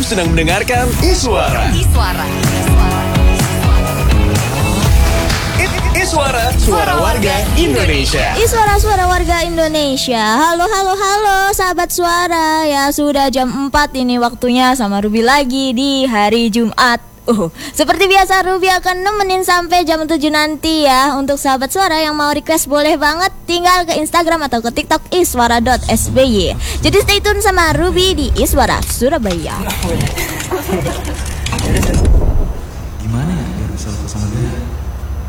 sedang mendengarkan Iswara. Iswara, suara warga Indonesia. Iswara, suara warga Indonesia. Halo sahabat suara. Ya sudah jam 4 ini waktunya sama Ruby lagi di hari Jumat. Seperti biasa Ruby akan nemenin sampai jam 7 nanti ya. Untuk sahabat suara yang mau request boleh banget tinggal ke Instagram atau ke TikTok iswara.sby. Jadi stay tune sama Ruby di Iswara Surabaya.